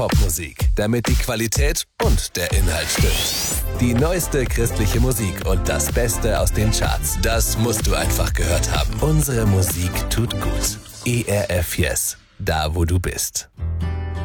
Popmusik, damit die Qualität und der Inhalt stimmt. Die neueste christliche Musik und das Beste aus den Charts. Das musst du einfach gehört haben. Unsere Musik tut gut. ERF Yes, da wo du bist.